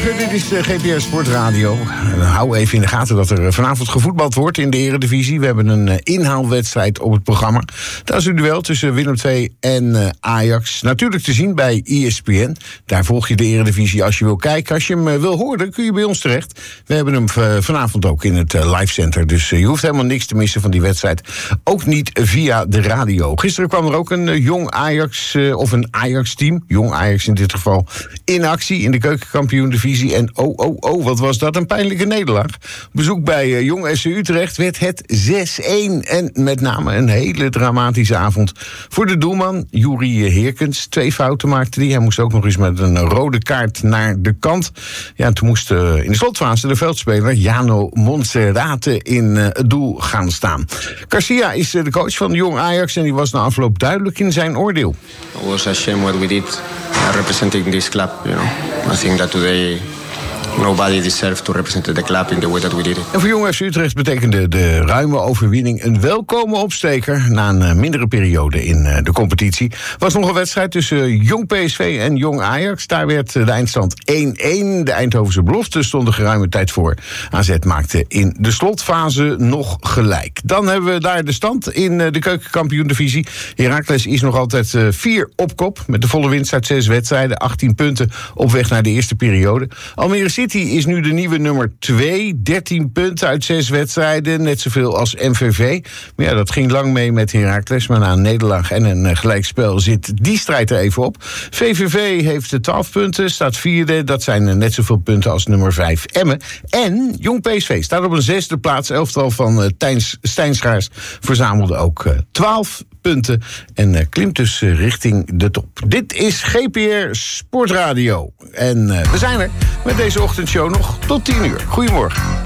Goedemorgen, dit is GPS Sportradio. Hou even in de gaten dat er vanavond gevoetbald wordt in de Eredivisie. We hebben een inhaalwedstrijd op het programma. Dat is een duel tussen Willem II en Ajax. Natuurlijk te zien bij ESPN. Daar volg je de Eredivisie als je wil kijken. Als je hem wil horen, kun je bij ons terecht. We hebben hem vanavond ook in het live center. Dus je hoeft helemaal niks te missen van die wedstrijd. Ook niet via de radio. Gisteren kwam er ook een jong Ajax, of een Ajax-team, jong Ajax in dit geval, in actie in de Keukenkampioen-divisie. En wat was dat een pijnlijke nederlaag. Bezoek bij Jong SC Utrecht werd het 6-1. En met name een hele dramatische avond voor de doelman, Juri Heerkens. 2 fouten maakte hij. Hij moest ook nog eens met een rode kaart naar de kant. Ja, en toen moest in de slotfase de veldspeler Jano Monserrate in het doel gaan staan. Garcia is de coach van Jong Ajax en die was na afloop duidelijk in zijn oordeel. It was a shame what we did representing this club, you know. I think that today nobody deserves to represent the club in the way that we did it. En voor Jong FC Utrecht betekende de ruime overwinning een welkome opsteker na een mindere periode in de competitie. Was nog een wedstrijd tussen Jong PSV en Jong Ajax. Daar werd de eindstand 1-1. De Eindhovense belofte stond er geruime tijd voor. AZ maakte in de slotfase nog gelijk. Dan hebben we daar de stand in de Keukenkampioen-divisie. Heracles is nog altijd 4 op kop met de volle winst uit 6 wedstrijden. 18 punten op weg naar de eerste periode. Almere City is nu de nieuwe nummer 2. 13 punten uit 6 wedstrijden. Net zoveel als MVV. Maar ja, dat ging lang mee met Heracles. Maar na een nederlaag en een gelijkspel zit die strijd er even op. VVV heeft 12 punten, staat 4e. Dat zijn net zoveel punten als nummer 5 Emmen. En Jong PSV staat op een 6e plaats. Elftal van Stijn Schaars verzamelde ook 12 punten. En klimt dus richting de top. Dit is GPR Sportradio. En we zijn er met deze ochtendshow nog tot 10 uur. Goedemorgen.